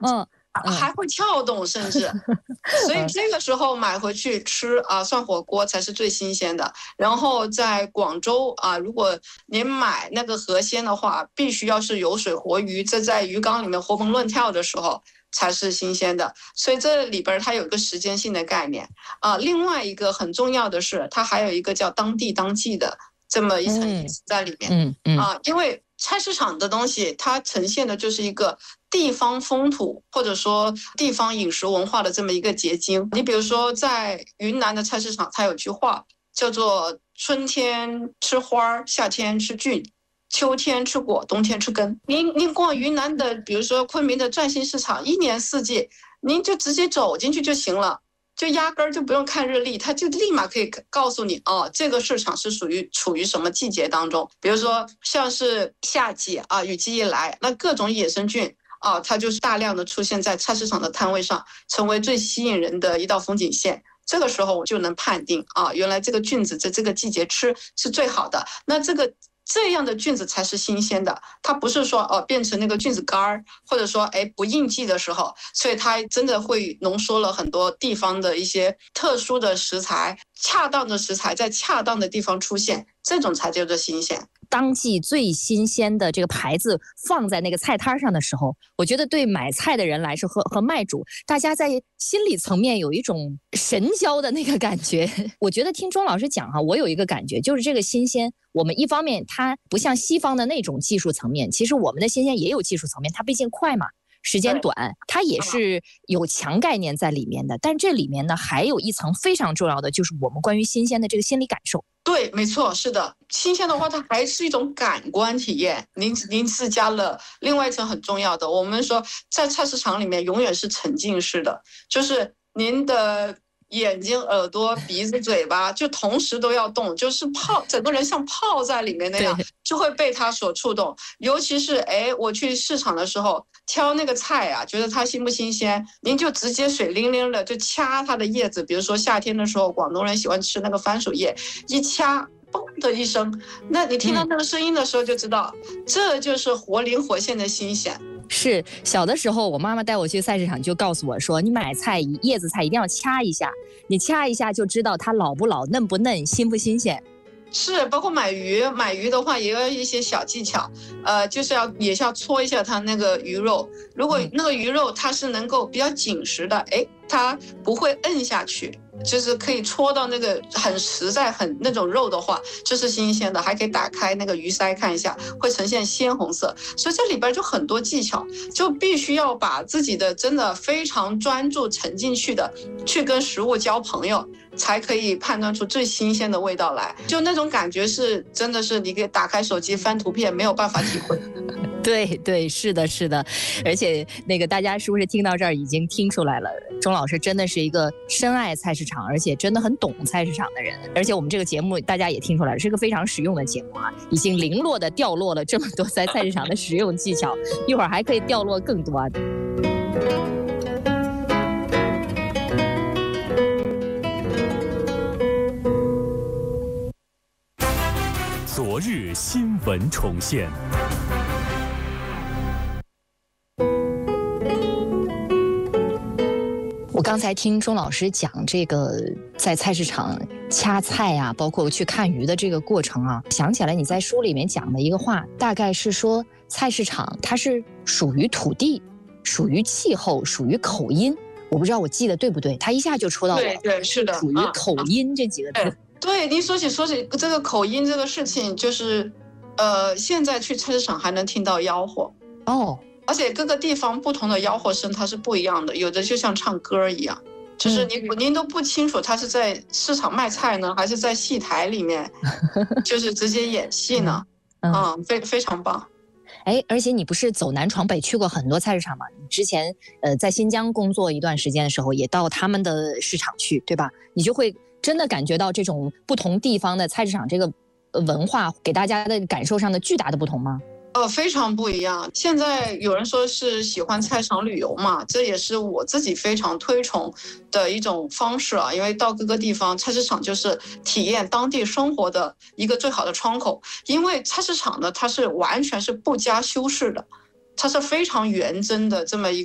还会跳动，甚至，所以这个时候买回去吃涮火锅才是最新鲜的。然后在广州如果您买那个河鲜的话，必须要是有水活鱼，这在鱼缸里面活蹦乱跳的时候才是新鲜的。所以这里边它有一个时间性的概念另外一个很重要的是，它还有一个叫当地当季的这么一层意思在里面因为菜市场的东西，它呈现的就是一个地方风土或者说地方饮食文化的这么一个结晶。你比如说在云南的菜市场，它有句话叫做春天吃花，夏天吃菌，秋天吃果，冬天吃根。您逛云南的比如说昆明的钻心市场，一年四季您就直接走进去就行了，就压根儿就不用看日历，它就立马可以告诉你这个市场是处于什么季节当中。比如说像是夏季雨季一来，那各种野生菌它就是大量的出现在菜市场的摊位上，成为最吸引人的一道风景线。这个时候我就能判定原来这个菌子在这个季节吃是最好的，那这样的菌子才是新鲜的，它不是说变成那个菌子干或者说不应季的时候。所以它真的会浓缩了很多地方的一些特殊的食材，恰当的食材在恰当的地方出现，这种才叫做新鲜。 当季最新鲜的这个牌子放在那个菜摊上的时候，我觉得对买菜的人来说和卖主，大家在心理层面有一种神交的那个感觉。我觉得听钟老师讲我有一个感觉，就是这个新鲜，我们一方面它不像西方的那种技术层面，其实我们的新鲜也有技术层面，它毕竟快嘛，时间短，它也是有强概念在里面的。但这里面呢，还有一层非常重要的，就是我们关于新鲜的这个心理感受。 对，没错，是的，新鲜的话，它还是一种感官体验。您是加了另外一层很重要的，我们说在菜市场里面永远是沉浸式的，就是您的眼睛、耳朵、鼻子、嘴巴就同时都要动，就是整个人像泡在里面那样，就会被它所触动。尤其是我去市场的时候挑那个菜觉得它新不新鲜，您就直接水灵灵的就掐它的叶子。比如说夏天的时候，广东人喜欢吃那个番薯叶，一掐嘣的一声，那你听到那个声音的时候就知道这就是活灵活现的新鲜。 是小的时候我妈妈带我去菜市场就告诉我说，你买菜叶子菜一定要掐一下，你掐一下就知道它老不老，嫩不嫩，新不新鲜。 是，包括买鱼的话也有一些小技巧，就是也是要搓一下它那个鱼肉，如果那个鱼肉它是能够比较紧实的，它不会摁下去，就是可以戳到那个很实在很那种肉的话，这是新鲜的。还可以打开那个鱼鳃看一下，会呈现鲜红色。所以这里边就很多技巧，就必须要把自己的真的非常专注沉进去的去跟食物交朋友，才可以判断出最新鲜的味道来。就那种感觉是真的是你可以打开手机翻图片没有办法体会。 对，是的，而且那个大家是不是听到这儿已经听出来了，钟老师真的是一个深爱菜市场，而且真的很懂菜市场的人。而且我们这个节目大家也听出来了，是个非常实用的节目已经零落的掉落了这么多在菜市场的实用技巧，一会儿还可以掉落更多。 昨日新闻重现。 我刚才听钟老师讲这个在菜市场掐菜包括去看鱼的这个过程想起来你在书里面讲的一个话，大概是说菜市场它是属于土地，属于气候，属于口音。我不知道我记得对不对，他一下就戳到我了。 对，是的， 属于口音这几个字。 对，您说起这个口音这个事情，就是现在去菜市场还能听到吆喝而且各个地方不同的吆喝声它是不一样的，有的就像唱歌一样，就是您都不清楚他是在市场卖菜呢，还是在戏台里面就是直接演戏呢。非常棒。 而且你不是走南闯北去过很多菜市场吗？你之前在新疆工作一段时间的时候也到他们的市场去，对吧？你就会真的感觉到这种不同地方的菜市场这个文化给大家的感受上的巨大的不同吗？ 非常不一样。现在有人说是喜欢菜场旅游嘛，这也是我自己非常推崇的一种方式因为到各个地方，菜市场就是体验当地生活的一个最好的窗口。因为菜市场呢，它是完全是不加修饰的，它是非常原真的这么一